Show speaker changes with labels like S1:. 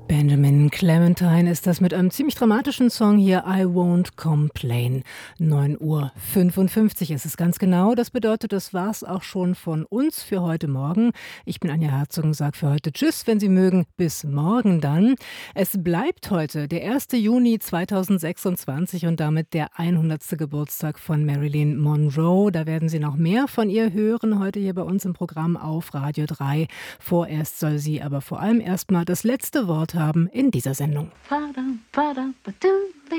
S1: Benjamin Clementine ist das mit einem ziemlich dramatischen Song hier, I Won't Complain. 9:55 Uhr ist es ganz genau. Das bedeutet, das war's auch schon von uns für heute Morgen. Ich bin Anja Herzog und sage für heute Tschüss, wenn Sie mögen. Bis morgen dann. Es bleibt heute der 1. Juni 2026 und damit der 100. Geburtstag von Marilyn Monroe. Da werden Sie noch mehr von ihr hören heute hier bei uns im Programm auf Radio 3. Vorerst soll sie aber vor allem erstmal das letzte Wort haben in dieser Sendung.